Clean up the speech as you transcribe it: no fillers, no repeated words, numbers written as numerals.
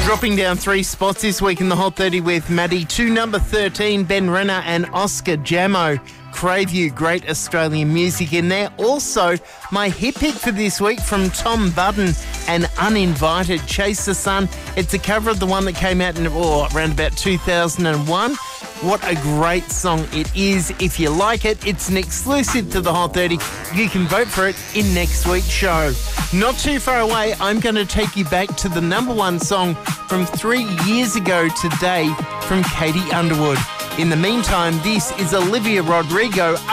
Dropping down 3 spots this week in the Hot 30 with Maddie. To number 13, Ben Renner and Oscar Jamo. Crave You, great Australian music in there. Also, my hit pick for this week from Tom Budden and Uninvited, Chase the Sun. It's a cover of the one that came out in around about 2001. What a great song it is. If you like it, it's an exclusive to the Hot 30. You can vote for it in next week's show. Not too far away, I'm going to take you back to the number 1 song from 3 years ago today from Katie Underwood. In the meantime, this is Olivia Rodrigo.